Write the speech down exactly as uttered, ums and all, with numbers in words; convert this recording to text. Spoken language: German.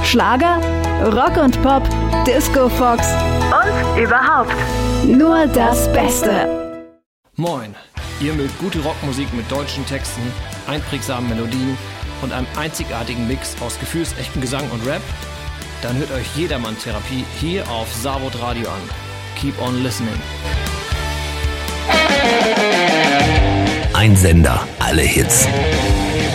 Schlager, Rock und Pop, Disco Fox und überhaupt nur das Beste. Moin, ihr mögt gute Rockmusik mit deutschen Texten, einprägsamen Melodien und einem einzigartigen Mix aus gefühlsechtem Gesang und Rap? Dann hört euch Jedermann-Therapie hier auf Savod Radio an. Keep on listening. Ein Sender, alle Hits.